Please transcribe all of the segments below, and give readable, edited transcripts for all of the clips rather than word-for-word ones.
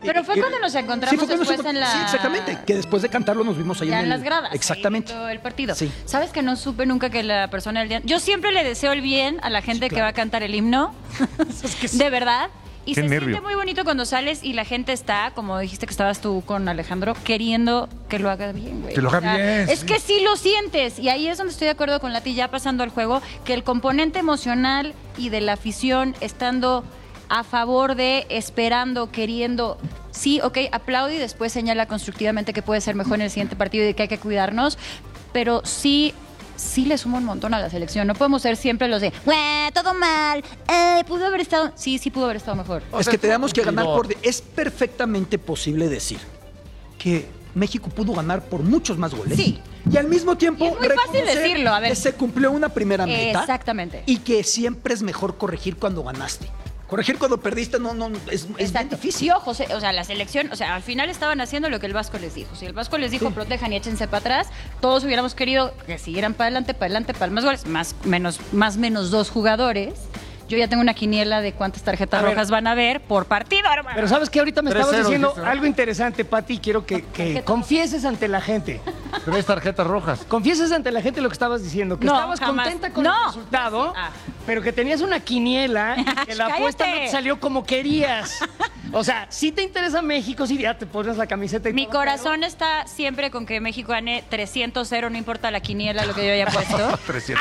Pero fue cuando nos encontramos después en la... Sí, exactamente, que después de cantarlo nos vimos ahí ya en las gradas. Exactamente. Todo el partido. Sí. ¿Sabes que no supe nunca que la persona del día... Yo siempre le deseo el bien a la gente que va a cantar el himno. De verdad. Y Qué se nervio. siente muy bonito cuando sales y la gente está, como dijiste que estabas tú con Alejandro, queriendo que lo haga bien, güey. Que lo haga bien, Es sí. que sí lo sientes. Y ahí es donde estoy de acuerdo con Lati, ya pasando al juego, que el componente emocional y de la afición estando a favor de, esperando, queriendo... Sí, ok, aplaude y después señala constructivamente que puede ser mejor en el siguiente partido y que hay que cuidarnos, pero sí le suma un montón a la selección. No podemos ser siempre los de, "Güey, todo mal, pudo haber estado..." Sí pudo haber estado mejor. Es que tenemos que ganar por... Es perfectamente posible decir que México pudo ganar por muchos más goles. Sí. Y al mismo tiempo Y es muy fácil reconocer decirlo, a ver. que se cumplió una primera meta. Exactamente. Y que siempre es mejor corregir cuando ganaste. Corregir cuando perdiste es bien Exacto. difícil. Y ojo, o sea, la selección, o sea, al final estaban haciendo lo que el Vasco les dijo. Si el Vasco les dijo, protejan y échense para atrás, todos hubiéramos querido que siguieran para adelante, para más goles, más menos 2 jugadores. Yo ya tengo una quiniela de cuántas tarjetas rojas van a haber por partido, hermano. Pero ¿sabes qué? Ahorita me estabas 3-0, diciendo dijiste, ¿no? algo interesante, Pati. Quiero que confieses ante la gente. 3 tarjetas rojas. Confieses ante la gente lo que estabas diciendo. Que No, estabas jamás. contenta con No. el resultado, Ah. pero que tenías una quiniela y que la apuesta no te salió como querías. O sea, si te interesa México, si ya te pones la camiseta y Mi todo, corazón está siempre con que México gane 300-0, no importa la quiniela, lo que yo haya puesto. 300-0.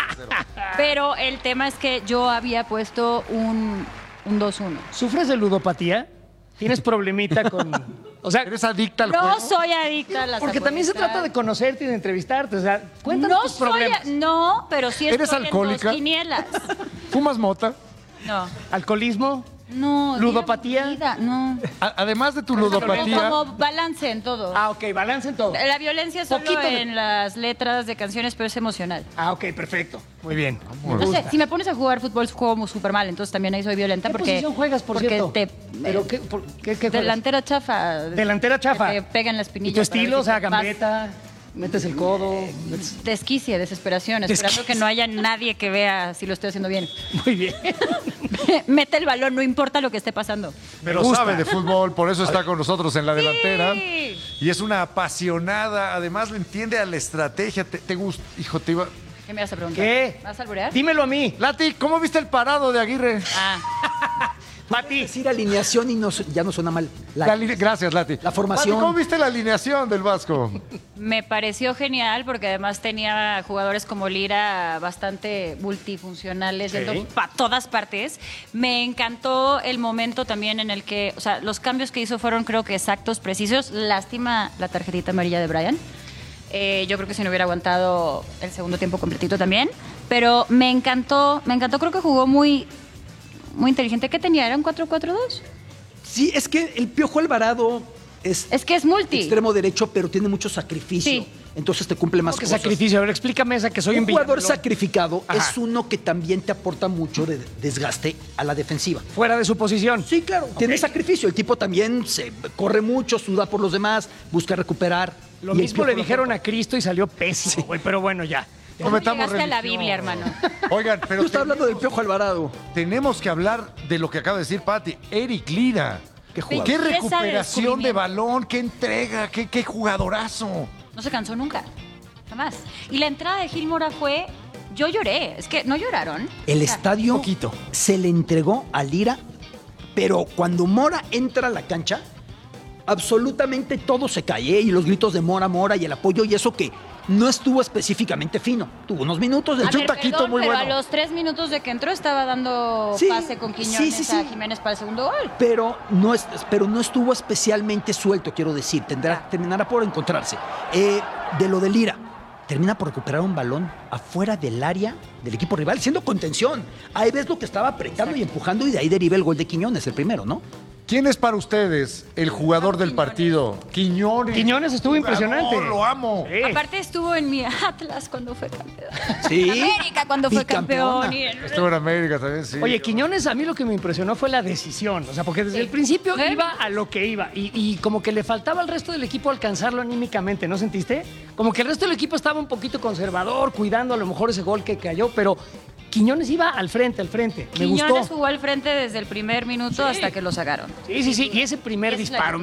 Pero el tema es que yo había puesto un 2-1. ¿Sufres de ludopatía? ¿Tienes problemita con...? O sea, ¿Eres adicta al No juego? soy adicta a las porque también se apuestas. trata de conocerte y de entrevistarte. O sea, cuéntanos No tus soy, problemas. no, pero sí ¿Eres estoy alcohólica? en 2 quinielas. ¿Fumas mota? No, ¿Alcoholismo? no. ¿Ludopatía? Vida, no. Además de tu ludopatía, Como balance en todo. Ah, ok, balance en todo. La violencia es solo Poquito de- en las letras de canciones, pero es emocional. Ah, ok, perfecto. Muy bien. No sé, si me pones a jugar fútbol, juego súper mal, entonces también ahí soy violenta. ¿Qué porque, posición juegas, por porque cierto? te... ¿Pero qué juegas? delantera chafa. Delantera chafa. Que te pega en la espinilla. ¿Y tu estilo? O sea, para ver si te gambeta, metes el codo. Desquicie, desesperación, esperando que no haya nadie que vea si lo estoy haciendo bien. Muy bien. Mete el balón, no importa lo que esté pasando. pero sabe de fútbol, por eso está con nosotros en la delantera. Sí. Y es una apasionada, además le entiende a la estrategia. ¿Te gusta? Hijo, te iba... ¿Qué me vas a preguntar? ¿Qué? ¿Vas a alburear? Dímelo a mí. Lati, ¿cómo viste el parado de Aguirre? Ah, Pati. Decir alineación y ya no suena mal. Gracias, Lati. La formación. Lati, ¿cómo viste la alineación del Vasco? me pareció genial porque además tenía jugadores como Lira bastante multifuncionales, yendo para todas partes. Me encantó el momento también en el que, o sea, los cambios que hizo fueron creo que exactos, precisos. Lástima la tarjetita amarilla de Brian. Yo creo que si no hubiera aguantado el segundo tiempo completito también. Pero me encantó, creo que jugó muy inteligente. ¿Qué tenía? ¿Era un 4-4-2? Sí, es que el Piojo Alvarado es Es que es multi. extremo derecho, pero tiene mucho sacrificio. Sí. Entonces te cumple más ¿Qué cosas. sacrificio? A ver, explícame esa que soy Un jugador Villamelón. sacrificado Ajá. es uno que también te aporta mucho de desgaste a la defensiva. Fuera de su posición. Sí, claro, tiene sacrificio. El tipo también se corre mucho, suda por los demás, busca recuperar. Lo Y el mismo le Piojo dijeron a Cristo y salió pésimo, güey. Pero bueno, ya. ¿Cómo Cometamos llegaste a la religión. Biblia, hermano? Oigan, pero Tú estás hablando del Piojo Alvarado. tenemos que hablar de lo que acaba de decir Pati. Eric Lira. Qué jugador. Qué Belleza de recuperación de descubrimiento. balón, qué entrega, qué jugadorazo. No se cansó nunca. Jamás. Y la entrada de Gil Mora fue... Yo lloré. Es que no lloraron. El O sea, estadio poquito. se le entregó a Lira, pero cuando Mora entra a la cancha, absolutamente todo se cae, ¿eh? Y los gritos de Mora, Mora y el apoyo y eso que no estuvo específicamente fino. Tuvo unos minutos, A echó un ver, taquito perdón, muy pero bueno. a los 3 minutos de que entró estaba dando Sí, pase con Quiñones sí, sí. a Jiménez para el segundo gol. Pero no estuvo especialmente suelto, quiero decir. Terminará por encontrarse. De lo de Lira, termina por recuperar un balón afuera del área del equipo rival, siendo contención. Ahí ves lo que estaba apretando y empujando y de ahí deriva el gol de Quiñones, el primero, ¿no? ¿Quién es para ustedes el jugador del partido? Quiñones. Quiñones estuvo Jugador, impresionante. Lo amo. Sí. Aparte estuvo en mi Atlas cuando fue campeón. Sí. América cuando fue campeón. Bicampeona. Estuvo en América también, sí. Oye, Quiñones, a mí lo que me impresionó fue la decisión. O sea, porque desde el principio iba a lo que iba. Y como que le faltaba al resto del equipo alcanzarlo anímicamente, ¿no sentiste? Como que el resto del equipo estaba un poquito conservador, cuidando a lo mejor ese gol que cayó, pero Quiñones iba al frente. Me Quiñones gustó. jugó al frente desde el primer minuto hasta que lo sacaron. Sí. Y ese primer Esa es la disparo.